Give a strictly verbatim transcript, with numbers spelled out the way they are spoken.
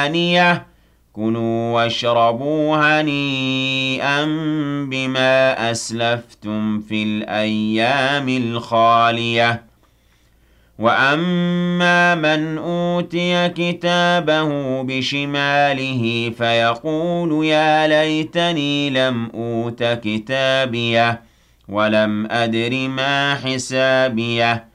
ثمانية كُلُوا واشربوا هنيئا بما أسلفتم في الأيام الخالية وأما من أوتي كتابه بشماله فيقول يا ليتني لم أوت كتابيه ولم أدر ما حسابيه